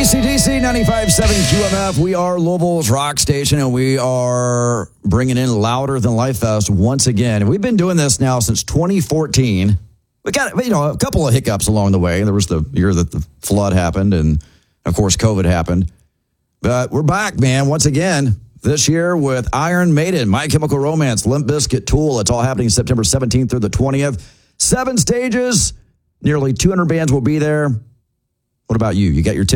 AC/DC 95.7 QMF. We are Louisville's rock station, and we are bringing in Louder Than Life Fest once again. We've been doing this now since 2014. We got a couple of hiccups along the way. There was the year that the flood happened, and of course COVID happened. But we're back, man, once again this year with Iron Maiden, My Chemical Romance, Limp Bizkit, Tool. It's all happening September 17th through the 20th. 7 stages, nearly 200 bands will be there. What about you? You got your tickets?